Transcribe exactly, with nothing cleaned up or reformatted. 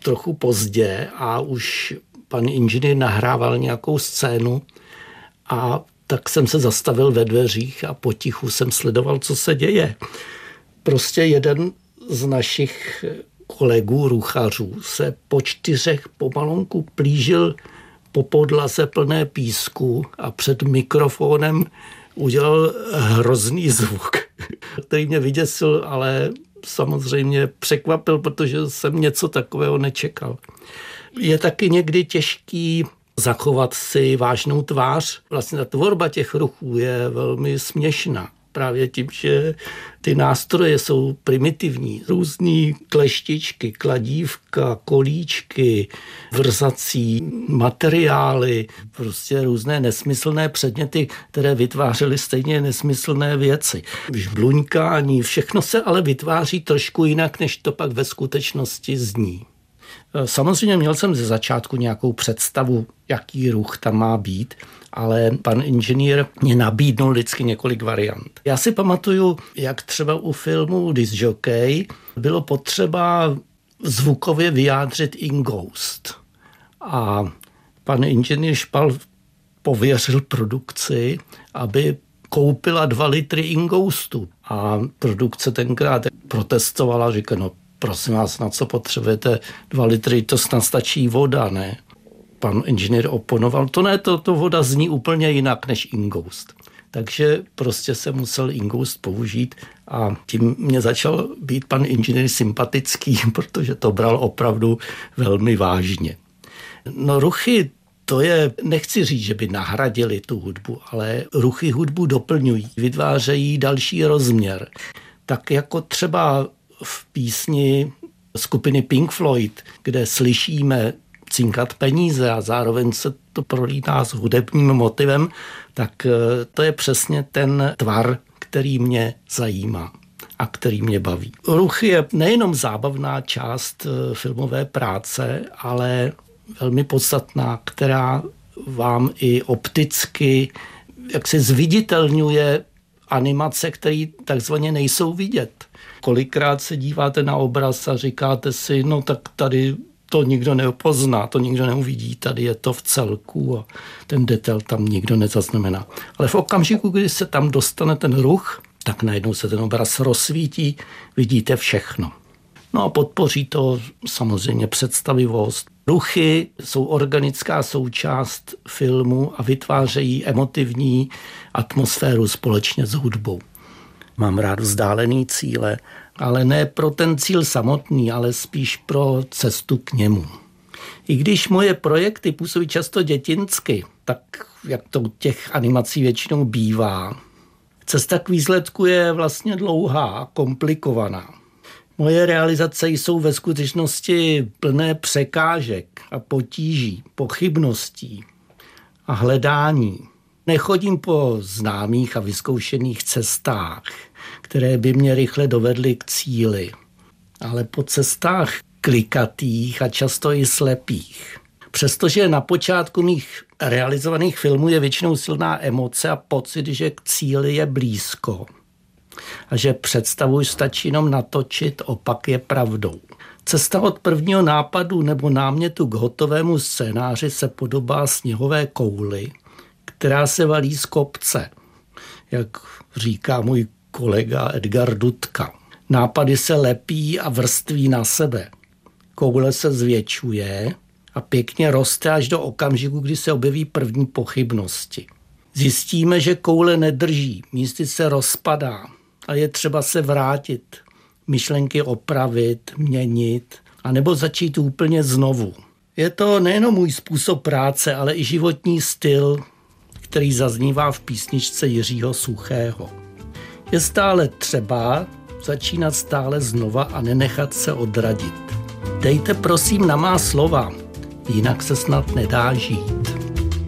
trochu pozdě a už pan inženýr nahrával nějakou scénu a tak jsem se zastavil ve dveřích a potichu jsem sledoval, co se děje. Prostě jeden z našich kolegů ruchařů se po čtyřech pomalonku plížil po podlaze plné písku a před mikrofonem udělal hrozný zvuk, který mě vyděsil, ale samozřejmě překvapil, protože jsem něco takového nečekal. Je taky někdy těžký zachovat si vážnou tvář. Vlastně ta tvorba těch ruchů je velmi směšná. Právě tím, že ty nástroje jsou primitivní. Různý kleštičky, kladívka, kolíčky, vrzací materiály, prostě různé nesmyslné předměty, které vytvářely stejně nesmyslné věci. Žbluňkání, všechno se ale vytváří trošku jinak, než to pak ve skutečnosti zní. Samozřejmě měl jsem ze začátku nějakou představu, jaký ruch tam má být, ale pan inženýr mě nabídnul vždycky několik variant. Já si pamatuju, jak třeba u filmu Disc Jockey bylo potřeba zvukově vyjádřit Ingoust. A pan inženýr Špal pověřil produkci, aby koupila dva litry Ingoustu. A produkce tenkrát protestovala, říká, no prosím vás, na co potřebujete dva litry, to snad stačí voda, ne? Pan inženýr oponoval, to ne, to, to voda zní úplně jinak než Ingoust. Takže prostě se musel Ingoust použít a tím mě začal být pan inženýr sympatický, protože to bral opravdu velmi vážně. No ruchy, to je, nechci říct, že by nahradili tu hudbu, ale ruchy hudbu doplňují, vytvářejí další rozměr. Tak jako třeba v písni skupiny Pink Floyd, kde slyšíme cinkat peníze a zároveň se to prolítá s hudebním motivem, tak to je přesně ten tvar, který mě zajímá a který mě baví. Ruch je nejenom zábavná část filmové práce, ale velmi podstatná, která vám i opticky jak se zviditelňuje animace, které takzvaně nejsou vidět. Kolikrát se díváte na obraz a říkáte si, no tak tady to nikdo nepozná, to nikdo neuvidí, tady je to v celku a ten detail tam nikdo nezaznamená. Ale v okamžiku, kdy se tam dostane ten ruch, tak najednou se ten obraz rozsvítí, vidíte všechno. No a podpoří to samozřejmě představivost. Ruchy jsou organická součást filmu a vytvářejí emotivní atmosféru společně s hudbou. Mám rád vzdálený cíle, ale ne pro ten cíl samotný, ale spíš pro cestu k němu. I když moje projekty působí často dětinsky, tak jak to u těch animací většinou bývá, cesta k výsledku je vlastně dlouhá a komplikovaná. Moje realizace jsou ve skutečnosti plné překážek a potíží, pochybností a hledání. Nechodím po známých a vyzkoušených cestách, které by mě rychle dovedly k cíli, ale po cestách klikatých a často i slepých. Přestože na počátku mých realizovaných filmů je většinou silná emoce a pocit, že k cíli je blízko a že představu stačí jenom natočit, opak je pravdou. Cesta od prvního nápadu nebo námětu k hotovému scénáři se podobá sněhové kouli, která se valí z kopce, jak říká můj kolega Edgar Dudka. Nápady se lepí a vrství na sebe. Koule se zvětšuje a pěkně roste až do okamžiku, kdy se objeví první pochybnosti. Zjistíme, že koule nedrží, místy se rozpadá a je třeba se vrátit, myšlenky opravit, měnit, anebo začít úplně znovu. Je to nejenom můj způsob práce, ale i životní styl, který zaznívá v písničce Jiřího Suchého. Je stále třeba začínat stále znova a nenechat se odradit. Dejte prosím na má slova, jinak se snad nedá žít.